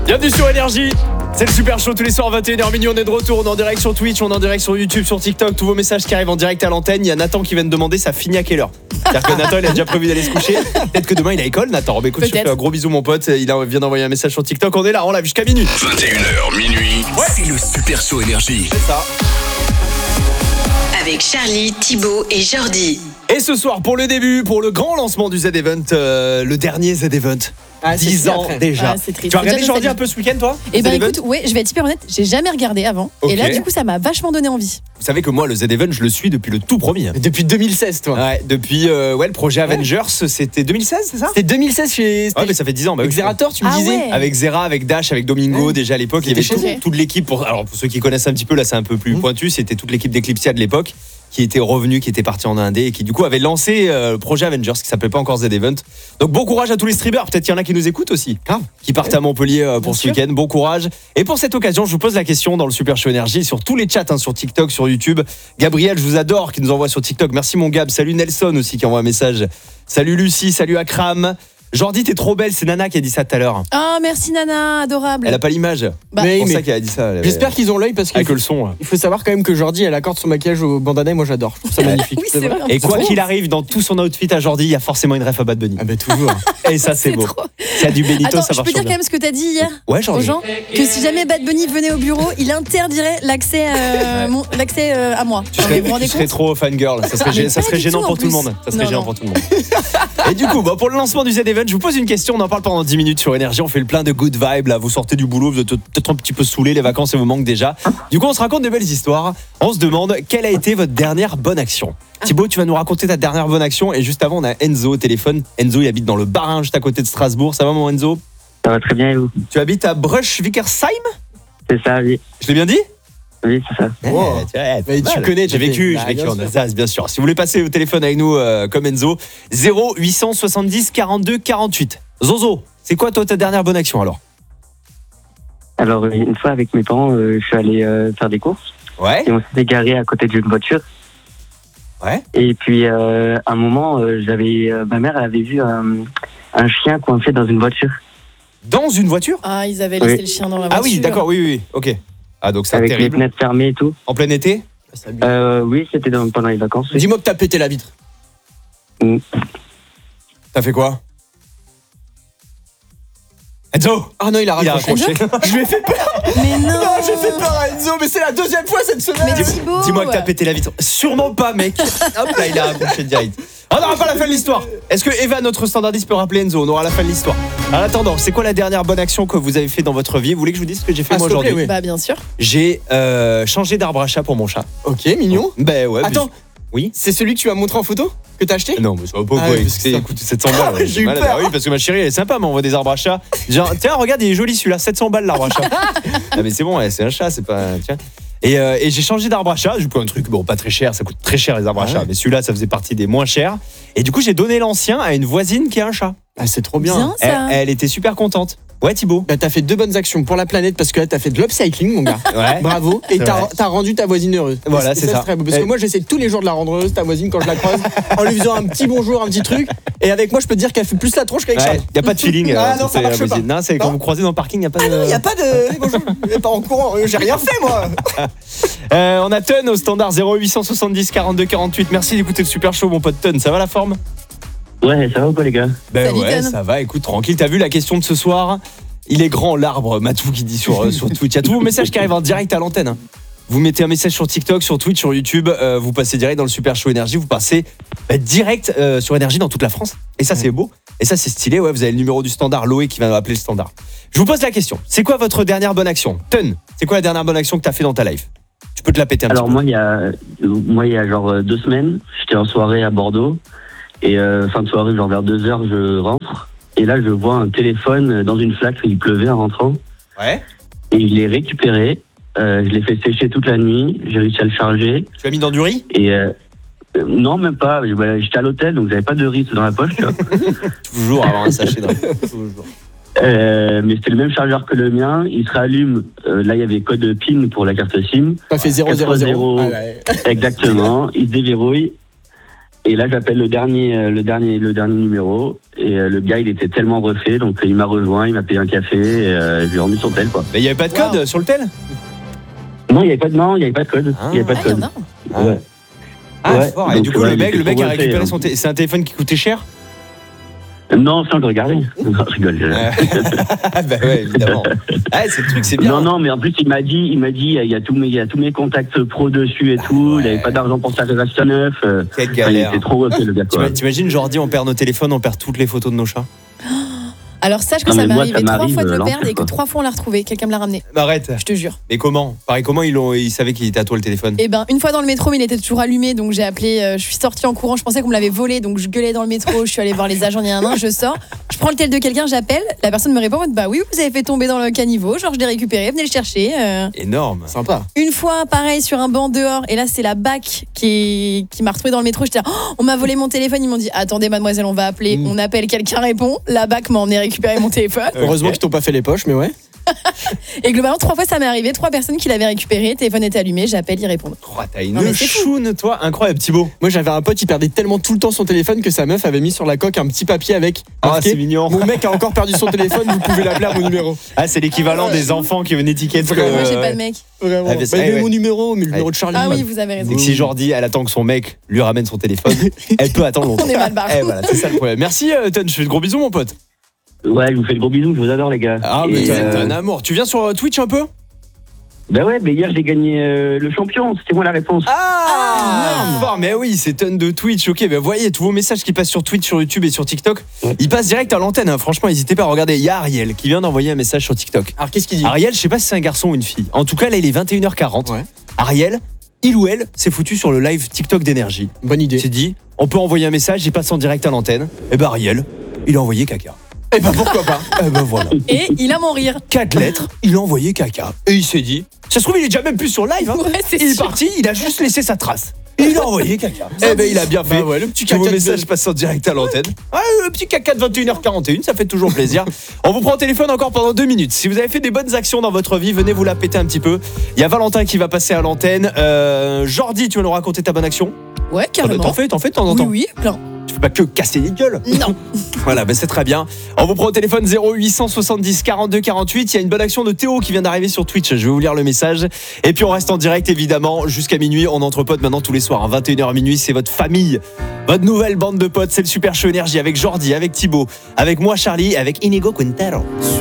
Bienvenue sur Énergie. C'est le super show tous les soirs 21h minuit, on est de retour, on est en direct sur Twitch, on est en direct sur YouTube, sur TikTok, tous vos messages qui arrivent en direct à l'antenne. Il y a Nathan qui vient de demander ça finit à quelle heure. C'est-à-dire que Nathan il a déjà prévu d'aller se coucher. Peut-être que demain il a école Nathan. Bah écoute, je te fais un gros bisou mon pote, vient d'envoyer un message sur TikTok, on est là, on l'a jusqu'à minuit. 21h minuit, c'est le super show Énergie. C'est ça. Avec Charlie, Thibaut et Jordi. Et ce soir pour le début, pour le grand lancement du Z-Event, le dernier Z-Event. 10 ans déjà. C'est triste. Tu as regardé Jordi un peu ce week-end toi? Eh ben écoute, ouais, je vais être hyper honnête, j'ai jamais regardé avant. Okay. Et là du coup ça m'a vachement donné envie. Vous savez que moi le Z-Event je le suis depuis le tout premier. Depuis 2016 toi. Ouais, depuis le projet Avengers, c'était 2016 c'est ça? C'était 2016 chez... Ouais mais ça fait 10 ans. Bah, Xerator tu me disais ouais. Avec Zera, avec Dash, avec Domingo déjà à l'époque. Il y avait chez eux. toute l'équipe, pour ceux qui connaissent un petit peu, là c'est un peu plus pointu, c'était toute l'équipe d'Eclipsia de l'époque qui était revenue, qui était partie en Indé et qui du coup avait lancé le projet Avengers qui s'appelait pas encore Z-Event. Donc bon courage à tous les streamers, peut-être qu'il y en a qui nous écoutent aussi, qui partent à Montpellier pour ce week-end, bon courage. Et pour cette occasion, je vous pose la question dans le Super Show Énergie, sur tous les chats, sur TikTok, sur YouTube. Gabriel, je vous adore, qui nous envoie sur TikTok, merci mon Gab, salut Nelson aussi qui envoie un message, salut Lucie, salut Akram. Jordi, t'es trop belle, c'est Nana qui a dit ça tout à l'heure. Oh merci Nana, adorable. Elle a pas l'image. C'est pour ça qu'elle a dit ça. J'espère qu'ils ont l'œil parce avec le son. Il faut savoir quand même que Jordi elle accorde son maquillage au bandana et moi j'adore. Je trouve ça magnifique. Oui, c'est vrai. Et quoi qu'il arrive, dans tout son outfit à Jordi, il y a forcément une ref à Bad Bunny. Ah bah toujours. Et ça c'est beau. Trop. S'il y a du Benito, Attends, ça je marche peux dire bien. quand même ce que t'as dit hier Ouais, aux Jordi. gens, que si jamais Bad Bunny venait au bureau, il interdirait l'accès à moi. Tu serais trop fangirl, ça serait gênant pour tout le monde. Ça serait gênant pour tout le monde. Et du coup, pour le lancement du Z-Event, je vous pose une question, on en parle pendant 10 minutes sur Énergie, on fait le plein de good vibes là, vous sortez du boulot, vous êtes peut-être un petit peu saoulés, les vacances vous manquent déjà. Du coup, on se raconte de belles histoires. On se demande quelle a été votre dernière bonne action. Thibaut, tu vas nous raconter ta dernière bonne action et juste avant, on a Enzo au téléphone. Enzo, il habite dans le Bas-Rhin, juste à côté de Strasbourg. Ça va mon Enzo? Ça va très bien et vous? Tu habites à Bruch-Wickersheim? C'est ça, oui. Je l'ai bien dit? Oui, c'est ça. Tu connais, j'ai vécu en Alsace, bien sûr. Si vous voulez passer au téléphone avec nous comme Enzo, 0870 42 48. Zozo, c'est quoi toi ta dernière bonne action alors? Alors, une fois avec mes parents, je suis allé faire des courses. Ouais. Et on s'est garé à côté d'une voiture. Ouais. Et puis, à un moment, ma mère elle avait vu un chien coincé dans une voiture. Dans une voiture? Ah, ils avaient laissé le chien dans la voiture. Ah oui, d'accord, oui, ok. Ah donc c'est avec terrible. les fenêtres fermées et tout. En plein été? Oui, c'était pendant les vacances. Oui. Dis-moi que t'as pété la vitre. T'as fait quoi? Enzo! Ah non, il a raccroché. Je lui ai fait peur! Mais non. J'ai fait peur à Enzo, mais c'est la deuxième fois cette semaine. Mais Thibaut. Dis-moi que t'as pété la vitre. Sûrement pas, mec. Hop là, il a raccroché direct. On n'aura pas la fin de l'histoire. Est-ce que Eva, notre standardiste, peut rappeler Enzo? On aura la fin de l'histoire. En attendant, c'est quoi la dernière bonne action que vous avez fait dans votre vie? Vous voulez que je vous dise ce que j'ai fait moi s'il te plaît, aujourd'hui? oui. Bah bien sûr. J'ai changé d'arbre à chat pour mon chat. Ok, mignon. Ben ouais. Attends, oui. c'est celui que tu m'as montré en photo que t'as acheté? Non, mais ça va pas Ah quoi. oui, parce que ça Écoute, 700 balles. j'ai eu Malade. peur. Ah oui, parce que ma chérie, elle est sympa, elle m'envoie des arbres à chat. Genre, tiens, regarde, il est joli celui-là, 700 balles l'arbre à chat. Ah, mais c'est bon, c'est un chat, c'est pas. Tiens. Et j'ai changé d'arbre à chat. J'ai pris un truc, pas très cher, ça coûte très cher les arbres à chat. Mais celui-là, ça faisait partie des moins chers. Et du coup, j'ai donné l'ancien à une voisine qui a un chat. Ah, c'est trop bien. Bien ça. Elle était super contente. Ouais, Thibaut. Bah, t'as fait 2 bonnes actions pour la planète parce que là, t'as fait de l'upcycling, mon gars. Ouais. Bravo. Et C'est vrai. t'as rendu ta voisine heureuse. Voilà, Et c'est ça. très beau. Parce que moi, j'essaie tous les jours de la rendre heureuse, ta voisine, quand je la croise, en lui faisant un petit bonjour, un petit truc. Et avec moi, je peux te dire qu'elle fait plus la tronche qu'avec Ouais, Charles. y a pas de feeling. Ah non, ça marche pas. Non, c'est quand Non. vous croisez dans le parking, y a pas de. Y a pas de. Bonjour. Pas en courant. J'ai rien fait, moi. On a Ton au standard 0870 42 48. Merci d'écouter le super show, mon pote Ton. Ça va la forme? Ouais, ça va ou pas, les gars? Ben Salut, ouais, Ton. ça va, écoute, tranquille. T'as vu la question de ce soir? Il est grand l'arbre, Matou qui dit sur Twitch. Il y a tous vos messages qui arrivent en direct à l'antenne. Hein. Vous mettez un message sur TikTok, sur Twitch, sur YouTube, vous passez direct dans le Super Show Énergie, vous passez direct sur Énergie dans toute la France. Et ça, c'est beau. Et ça, c'est stylé. Ouais, vous avez le numéro du standard, Loé qui va appeler le standard. Je vous pose la question. C'est quoi votre dernière bonne action? Ton, c'est quoi la dernière bonne action que t'as fait dans ta life? Tu peux te la péter un Alors, petit peu. moi, il y a genre 2 semaines, j'étais en soirée à Bordeaux. Et fin de soirée, genre vers 2h, je rentre. Et là, je vois un téléphone dans une flaque, il pleuvait en rentrant. Ouais. Et je l'ai récupéré. Je l'ai fait sécher toute la nuit. J'ai réussi à le charger. Tu l'as mis dans du riz? Et non, même pas. J'étais à l'hôtel, donc j'avais pas de riz dans la poche. Tu vois. Toujours avoir un sachet de riz. Toujours. Mais c'était le même chargeur que le mien. Il se rallume. Là, il y avait code PIN pour la carte SIM. Ça fait 000. Exactement. Il se déverrouille. Et là, j'appelle le dernier numéro. Et le gars, il était tellement refait, donc il m'a rejoint, il m'a payé un café, et je lui ai rendu son tel, quoi. Mais il n'y avait pas de code sur le tel? Non, il n'y avait pas de code. Il y avait pas de Ah, il y code. en a. Ouais. Ah, Ouais. fort. Et Donc, du coup, ouais, le mec il était a refait, récupéré hein. son téléphone. C'est un téléphone qui coûtait cher? Non, sans le regarder. Non, je rigole. Bah ouais, évidemment. Ah, c'est le truc, c'est bien. Non, mais en plus, il m'a dit, il y a tous mes contacts pro dessus et tout. Il n'avait pas d'argent pour sa réservation neuf. Quelle Il galère. était trop refait, le gars, quoi. T'imagines, Jordi, on perd nos téléphones, on perd toutes les photos de nos chats. Alors sache que Non, ça mais m'est moi, arrivé ça 3 m'arrive, fois de le l'enfer, perdre et que quoi. 3 fois on l'a retrouvé. Quelqu'un me l'a ramené. Arrête. Je te jure. Mais comment? Pareil, comment ils savaient qu'il était à toi le téléphone? Et ben une fois dans le métro, mais il était toujours allumé, donc j'ai appelé. Je suis sortie en courant. Je pensais qu'on me l'avait volé, donc je gueulais dans le métro. Je suis allée voir les agents. Il y a un, je sors. Je prends le tel de quelqu'un, j'appelle. La personne me répond bah oui, vous avez fait tomber dans le caniveau. Genre je l'ai récupéré, venez le chercher. Énorme. Sympa. Une fois, pareil, sur un banc dehors. Et là, c'est la BAC qui m'a retrouvée dans le métro. J'étais là, oh, on m'a volé mon téléphone. Ils m'ont dit attendez, mademoiselle, on va appeler. On appelle, quelqu'un répond. La BAC m'a emmené récupérer mon téléphone. Heureusement qu'ils t'ont pas fait les poches, mais ouais. Et globalement, 3 fois, ça m'est arrivé. 3 personnes qui l'avaient récupéré. Le téléphone était allumé. J'appelle, ils répondent. Oh, t'as une Non, mais c'est fou. choune, toi. Incroyable, Thibaut. Moi, j'avais un pote, il perdait tellement tout le temps son téléphone que sa meuf avait mis sur la coque un petit papier avec Ah, marqué c'est mignon. mon mec a encore perdu son téléphone, vous pouvez l'appeler à mon numéro. Ah, c'est l'équivalent des enfants qui ont une étiquette. Moi, j'ai pas de mec. Vraiment. Ah, mais c'est- Bah, il avait ouais. mon numéro, mais le numéro de Charlie. Ah oui, vous avez raison. Donc si Jordi, elle attend que son mec lui ramène son téléphone, elle peut attendre longtemps. On est mal barré. Eh, voilà, c'est ça le problème. Merci, Ton. Je fais de gros bisous, mon pote. Ouais, je vous fais de gros bisous, je vous adore, les gars. Ah, mais Et, t'es un amour. Tu viens sur Twitch un peu? bah ouais, mais hier, j'ai gagné le champion. C'était moi la réponse. Ah, fort, mais oui, c'est Ton de Twitch. Ok, ben voyez, tous vos messages qui passent sur Twitch, sur YouTube et sur TikTok, ils passent direct à l'antenne. Hein. Franchement, n'hésitez pas à regarder. Il y a Ariel qui vient d'envoyer un message sur TikTok. Alors, qu'est-ce qu'il dit? Ariel, je sais pas si c'est un garçon ou une fille. En tout cas, là, il est 21h40. Ouais. Ariel, il ou elle s'est foutu sur le live TikTok d'Énergie. Bonne Il idée. s'est dit, on peut envoyer un message, il passe en direct à l'antenne. Et ben Ariel, il a envoyé caca. Eh ben pourquoi pas? Et ben voilà. Et il a mon rire. 4 lettres, il a envoyé caca. Et il s'est dit, ça se trouve, il est déjà même plus sur le live. Hein. Ouais, c'est Il est sûr. parti, il a juste laissé sa trace. Et il a envoyé caca. Eh ben il a bien fait. Bah ouais, le petit Tous vos caca de- messages passent en direct à l'antenne. Ouais, le petit caca de 21h41, ça fait toujours plaisir. On vous prend au téléphone encore pendant 2 minutes. Si vous avez fait des bonnes actions dans votre vie, venez vous la péter un petit peu. Il y a Valentin qui va passer à l'antenne. Jordi, tu vas nous raconter ta bonne action? Ouais, carrément. T'en fais de temps en temps. Oui, plein. Tu fais pas que casser les gueules. Non. Voilà, ben c'est très bien. On vous prend au téléphone 0870 42 48. Il y a une bonne action de Théo qui vient d'arriver sur Twitch. Je vais vous lire le message. Et puis on reste en direct évidemment jusqu'à minuit. On entre potes maintenant tous les soirs. 21h minuit, c'est votre famille. Votre nouvelle bande de potes. C'est le Super Show Énergie avec Jordi, avec Thibaut, avec moi Charlie et avec Inigo Quintero.